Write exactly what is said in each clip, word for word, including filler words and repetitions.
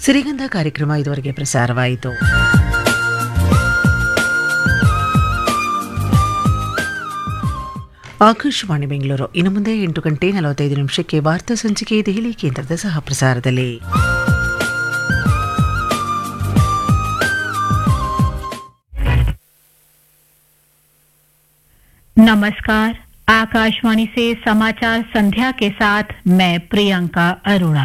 ಸಿರಿಗಂಧ ಕಾರ್ಯಕ್ರಮ ಇದುವರೆಗೆ ಪ್ರಸಾರವಾಯಿತು. ಆಕಾಶವಾಣಿ ಬೆಂಗಳೂರು. ಇನ್ನು ಮುಂದೆ ಎಂಟು ಗಂಟೆ ನಲವತ್ತೈದು ನಿಮಿಷಕ್ಕೆ ವಾರ್ತಾ ಸಂಚಿಕೆ ದೆಹಲಿ ಕೇಂದ್ರದ ಸಹ ಪ್ರಸಾರದಲ್ಲಿ. नमस्कार, आकाशवाणी से समाचार संध्या के साथ मैं प्रियंका अरोड़ा।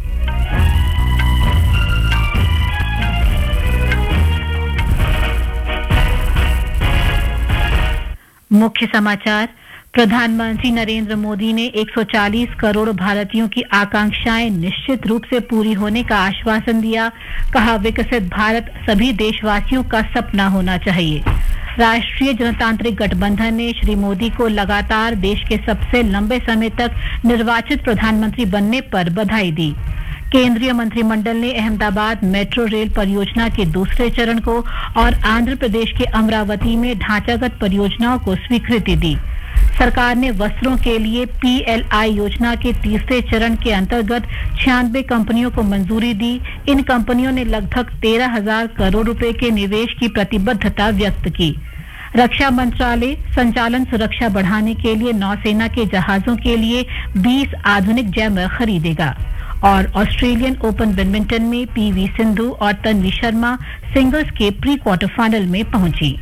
मुख्य समाचार। प्रधानमंत्री नरेंद्र मोदी ने एक सौ चालीस करोड़ भारतीयों की आकांक्षाएं निश्चित रूप से पूरी होने का आश्वासन दिया। कहा, विकसित भारत सभी देशवासियों का सपना होना चाहिए। राष्ट्रीय जनतांत्रिक गठबंधन ने श्री मोदी को लगातार देश के सबसे लंबे समय तक निर्वाचित प्रधानमंत्री बनने पर बधाई दी। केंद्रीय मंत्रिमंडल ने अहमदाबाद मेट्रो रेल परियोजना के दूसरे चरण को और आंध्र प्रदेश के अमरावती में ढांचागत परियोजनाओं को स्वीकृति दी। सरकार ने वस्त्रों के लिए पीएलआई योजना के तीसरे चरण के अंतर्गत छियानवे कंपनियों को मंजूरी दी। इन कंपनियों ने लगभग तेरह हजार करोड़ रुपए के निवेश की प्रतिबद्धता व्यक्त की। रक्षा मंत्रालय संचालन सुरक्षा बढ़ाने के लिए नौसेना के जहाजों के लिए बीस आधुनिक जैमर खरीदेगा। और ऑस्ट्रेलियन ओपन बैडमिंटन में पीवी सिंधु और तन्वी शर्मा सिंगल्स के प्री क्वार्टर फाइनल में पहुंची।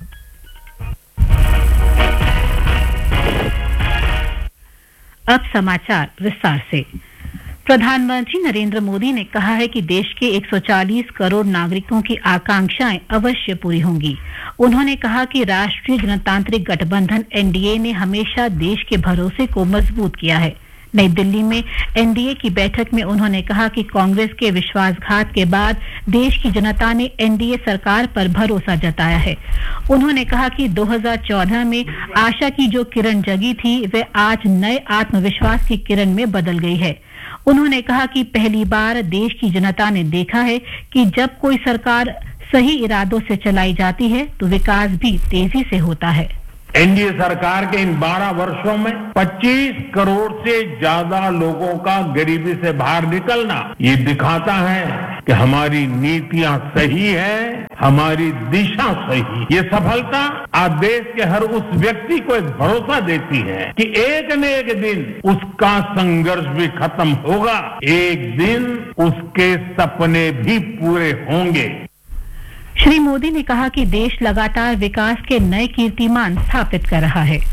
अब समाचार विस्तार से। प्रधानमंत्री नरेंद्र मोदी ने कहा है कि देश के एक सौ चालीस करोड़ नागरिकों की आकांक्षाएं अवश्य पूरी होंगी। उन्होंने कहा कि राष्ट्रीय जनतांत्रिक गठबंधन एनडीए ने हमेशा देश के भरोसे को मजबूत किया है। नई दिल्ली में एनडीए की बैठक में उन्होंने कहा कि कांग्रेस के विश्वासघात के बाद देश की जनता ने एनडीए सरकार पर भरोसा जताया है। उन्होंने कहा कि दो हज़ार चौदह में आशा की जो किरण जगी थी वह आज नए आत्मविश्वास की किरण में बदल गई है। उन्होंने कहा कि पहली बार देश की जनता ने देखा है कि जब कोई सरकार सही इरादों से चलाई जाती है तो विकास भी तेजी से होता है। एनडीए सरकार के इन बारह वर्षों में पच्चीस करोड़ से ज्यादा लोगों का गरीबी से बाहर निकलना ये दिखाता है कि हमारी नीतियां सही है, हमारी दिशा सही। ये सफलता आज देश के हर उस व्यक्ति को एक भरोसा देती है कि एक न एक दिन उसका संघर्ष भी खत्म होगा, एक दिन उसके सपने भी पूरे होंगे। श्री मोदी ने कहा कि देश लगातार विकास के नए कीर्तिमान स्थापित कर रहा है।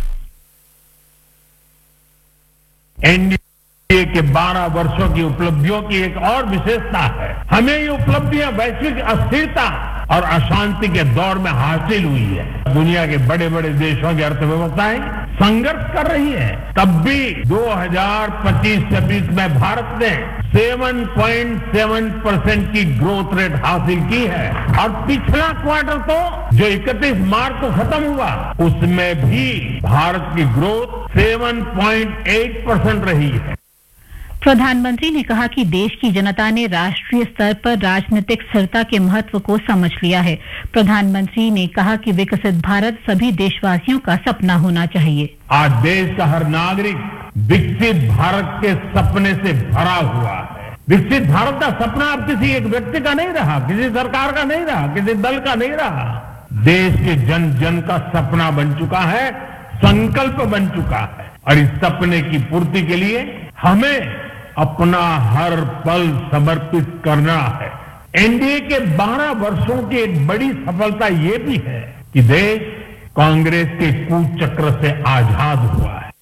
एनडीए के बारह वर्षों की उपलब्धियों की एक और विशेषता है, हमें ये उपलब्धियां वैश्विक अस्थिरता और अशांति के दौर में हासिल हुई है। दुनिया के बड़े बड़े देशों की अर्थव्यवस्थाएं संघर्ष कर रही है, तब भी दो हज़ार पच्चीस छब्बीस में भारत ने सात पॉइंट सात परसेंट की ग्रोथ रेट हासिल की है। और पिछला क्वार्टर तो जो इकतीस मार्च को खत्म हुआ उसमें भी भारत की ग्रोथ सात पॉइंट आठ परसेंट रही है। प्रधानमंत्री ने कहा कि देश की जनता ने राष्ट्रीय स्तर पर राजनीतिक स्थिरता के महत्व को समझ लिया है। प्रधानमंत्री ने कहा कि विकसित भारत सभी देशवासियों का सपना होना चाहिए। आज देश का हर नागरिक विकसित भारत के सपने से भरा हुआ है। विकसित भारत का सपना अब किसी एक व्यक्ति का नहीं रहा, किसी सरकार का नहीं रहा, किसी दल का नहीं रहा। देश के जन जन का सपना बन चुका है, संकल्प बन चुका है। और इस सपने की पूर्ति के लिए हमें अपना हर पल समर्पित करना है। एनडीए के बारह वर्षों की एक बड़ी सफलता ये भी है कि देश कांग्रेस के कुचक्र से आजाद हुआ है।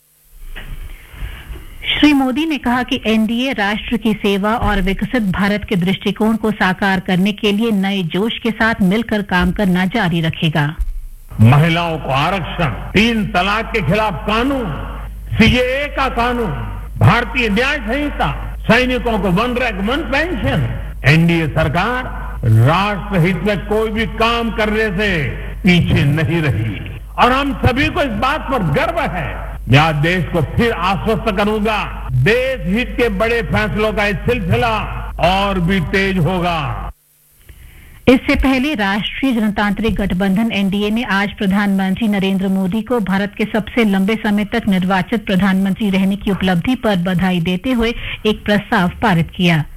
श्री मोदी ने कहा कि एनडीए राष्ट्र की सेवा और विकसित भारत के दृष्टिकोण को साकार करने के लिए नए जोश के साथ मिलकर काम करना जारी रखेगा। महिलाओं को आरक्षण, तीन तलाक के खिलाफ कानून, सीएए का कानून, भारतीय न्याय संहिता, सैनिकों को one rank one pension. NDA सरकार राष्ट्र हित में कोई भी काम करने से पीछे नहीं रही और हम सभी को इस बात पर गर्व है। मैं आज देश को फिर आश्वस्त करूंगा, देश हित के बड़े फैसलों का ये सिलसिला और भी तेज होगा। इससे पहले राष्ट्रीय जनतांत्रिक गठबंधन एनडीए ने आज प्रधानमंत्री नरेंद्र मोदी को भारत के सबसे लंबे समय तक निर्वाचित प्रधानमंत्री रहने की उपलब्धि पर बधाई देते हुए एक प्रस्ताव पारित किया।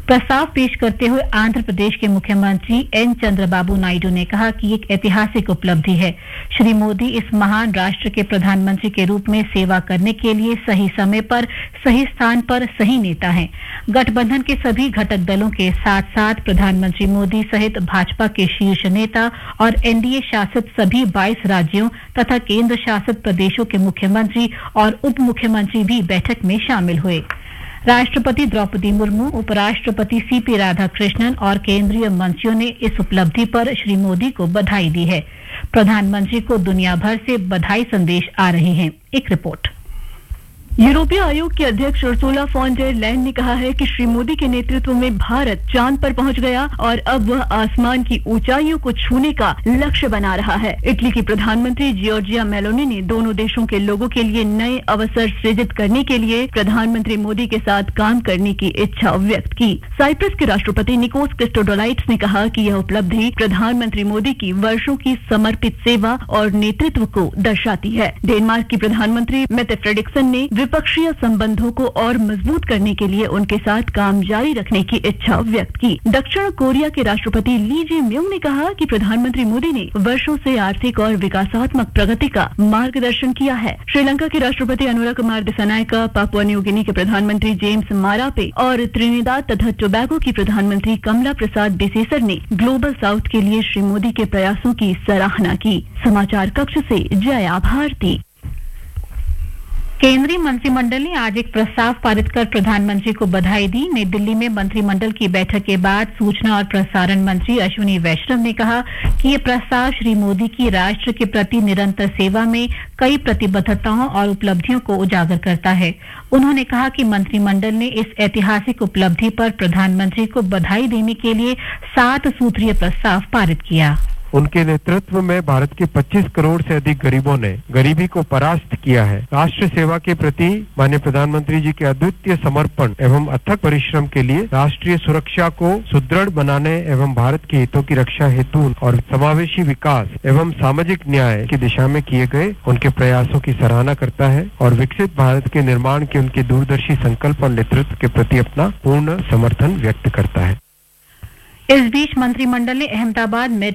प्रस्ताव पेश करते हुए आंध्र प्रदेश के मुख्यमंत्री एन चंद्रबाबू नायडू ने कहा कि एक ऐतिहासिक उपलब्धि है। श्री मोदी इस महान राष्ट्र के प्रधानमंत्री के रूप में सेवा करने के लिए सही समय पर सही स्थान पर सही नेता हैं। गठबंधन के सभी घटक दलों के साथ साथ प्रधानमंत्री मोदी सहित भाजपा के शीर्ष नेता और एनडीए शासित सभी बाईस राज्यों तथा केंद्र शासित प्रदेशों के मुख्यमंत्री और उप मुख्यमंत्री भी बैठक में शामिल हुए। राष्ट्रपति द्रौपदी मुर्मू, उपराष्ट्रपति सीपी राधाकृष्णन और केंद्रीय मंत्रियों ने इस उपलब्धि पर श्री मोदी को बधाई दी है। प्रधानमंत्री को दुनिया भर से बधाई संदेश आ रहे हैं। एक रिपोर्ट। यूरोपीय आयोग के अध्यक्ष उर्सुला फॉन डेर लेयन ने कहा है कि श्री मोदी के नेतृत्व में भारत चांद पर पहुंच गया और अब वह आसमान की ऊंचाइयों को छूने का लक्ष्य बना रहा है। इटली की प्रधानमंत्री जियोर्जिया मेलोनी ने दोनों देशों के लोगों के लिए नए अवसर सृजित करने के लिए प्रधानमंत्री मोदी के साथ काम करने की इच्छा व्यक्त की। साइप्रस के राष्ट्रपति निकोस क्रिस्टोडोलाइट्स ने कहा कि यह उपलब्धि प्रधानमंत्री मोदी की वर्षों की समर्पित सेवा और नेतृत्व को दर्शाती है। डेनमार्क की प्रधानमंत्री मेटे फ्रेडिक्सन ने द्विपक्षीय संबंधों को और मजबूत करने के लिए उनके साथ काम जारी रखने की इच्छा व्यक्त की। दक्षिण कोरिया के राष्ट्रपति ली जे म्यूंग ने कहा कि प्रधानमंत्री मोदी ने वर्षों से आर्थिक और विकासात्मक प्रगति का मार्गदर्शन किया है। श्रीलंका के राष्ट्रपति Anura Kumar दिसानायका, Papua New Guinea के प्रधानमंत्री जेम्स मारापे और त्रिनिदाद तथा टोबैगो की प्रधानमंत्री कमला प्रसाद डिसेसर ने ग्लोबल साउथ के लिए श्री मोदी के प्रयासों की सराहना की। समाचार कक्ष से जया भारती। केंद्रीय मंत्रिमंडल ने आज एक प्रस्ताव पारित कर प्रधानमंत्री को बधाई दी। नई दिल्ली में मंत्रिमंडल की बैठक के बाद सूचना और प्रसारण मंत्री अश्विनी वैष्णव ने कहा कि ये प्रस्ताव श्री मोदी की राष्ट्र के प्रति निरंतर सेवा में कई प्रतिबद्धताओं और उपलब्धियों को उजागर करता है। उन्होंने कहा कि मंत्रिमंडल ने इस ऐतिहासिक उपलब्धि पर प्रधानमंत्री को बधाई देने के लिए सात सूत्रीय प्रस्ताव पारित किया। उनके नेतृत्व में भारत के पच्चीस करोड़ से अधिक गरीबों ने गरीबी को परास्त किया है। राष्ट्र सेवा के प्रति माननीय प्रधानमंत्री जी के अद्वितीय समर्पण एवं अथक परिश्रम के लिए राष्ट्रीय सुरक्षा को सुदृढ़ बनाने एवं भारत के हितों की रक्षा हेतु और समावेशी विकास एवं सामाजिक न्याय की दिशा में किए गए उनके प्रयासों की सराहना करता है और विकसित भारत के निर्माण के उनके दूरदर्शी संकल्प और नेतृत्व के प्रति अपना पूर्ण समर्थन व्यक्त करता है। इस बीच मंत्रिमंडल ने अहमदाबाद में